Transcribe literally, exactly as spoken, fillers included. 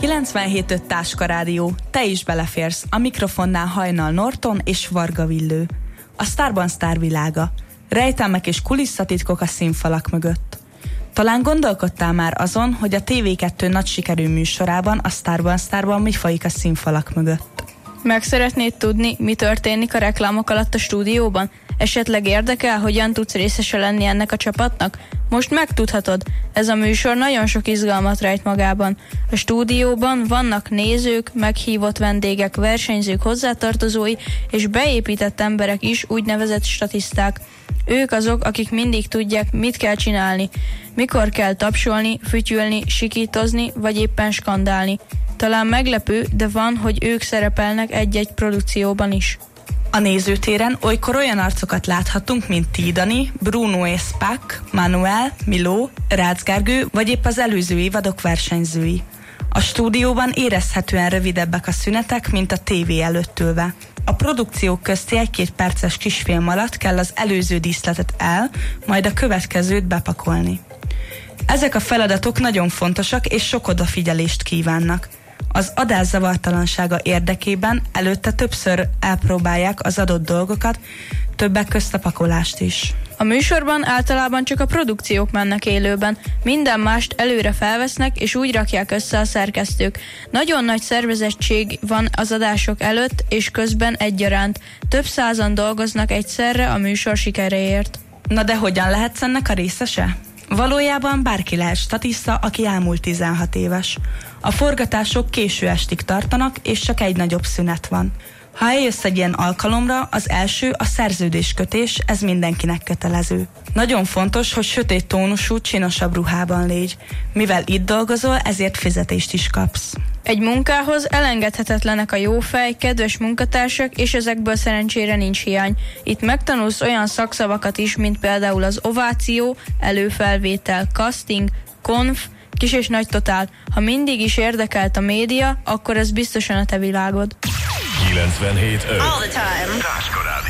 kilencvenhét öt Táska Rádió. Te is beleférsz. A mikrofonnál Hajnal Norton és Varga Villő. A Sztárban sztárvilága. Rejtelmek és kulisszatitkok a színfalak mögött. Talán gondolkodtál már azon, hogy a té vé kettő nagy sikerű műsorában, a Sztárban sztárban mi folyik a színfalak mögött? Meg szeretnéd tudni, mi történik a reklámok alatt a stúdióban? Esetleg érdekel, hogyan tudsz részese lenni ennek a csapatnak? Most megtudhatod, ez a műsor nagyon sok izgalmat rejt magában. A stúdióban vannak nézők, meghívott vendégek, versenyzők, hozzátartozói és beépített emberek is, úgynevezett statiszták. Ők azok, akik mindig tudják, mit kell csinálni, mikor kell tapsolni, fütyülni, sikítozni, vagy éppen skandálni. Talán meglepő, de van, hogy ők szerepelnek egy-egy produkcióban is. A nézőtéren olykor olyan arcokat láthatunk, mint Tidani, Bruno és Spack, Manuel, Miló, Rácz Gergő, vagy épp az előző évadok versenyzői. A stúdióban érezhetően rövidebbek a szünetek, mint a tévé előtt ülve. A produkciók közti egy-két perces kisfilm alatt kell az előző díszletet el, majd a következőt bepakolni. Ezek a feladatok nagyon fontosak és sok odafigyelést kívánnak. Az adás zavartalansága érdekében előtte többször elpróbálják az adott dolgokat, többek közt a pakolást is. A műsorban általában csak a produkciók mennek élőben, minden mást előre felvesznek és úgy rakják össze a szerkesztők. Nagyon nagy szervezettség van az adások előtt és közben egyaránt. Több százan dolgoznak egyszerre a műsor sikeréért. Na de hogyan lehetsz ennek a részese? Valójában bárki lehet statiszta, aki elmúlt tizenhat éves. A forgatások késő estig tartanak, és csak egy nagyobb szünet van. Ha eljössz egy ilyen alkalomra, az első a szerződéskötés, ez mindenkinek kötelező. Nagyon fontos, hogy sötét tónusú, csinosabb ruhában légy. Mivel itt dolgozol, ezért fizetést is kapsz. Egy munkához elengedhetetlenek a jófej, kedves munkatársak, és ezekből szerencsére nincs hiány. Itt megtanulsz olyan szakszavakat is, mint például az ováció, előfelvétel, casting, konf, kis és nagy totál. Ha mindig is érdekelt a média, akkor ez biztosan a te világod. kilencvenhét öt All the time.